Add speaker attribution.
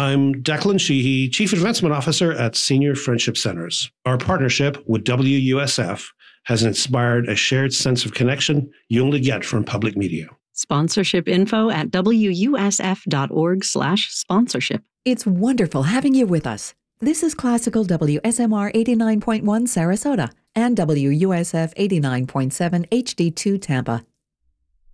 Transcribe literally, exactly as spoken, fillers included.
Speaker 1: I'm Declan Sheehy, Chief Advancement Officer at Senior Friendship Centers. Our partnership with W U S F has inspired a shared sense of connection you only get from public media.
Speaker 2: Sponsorship info at wusf.org slash sponsorship.
Speaker 3: It's wonderful having you with us. This is Classical W S M R eighty-nine point one Sarasota and W U S F eighty-nine point seven H D two Tampa.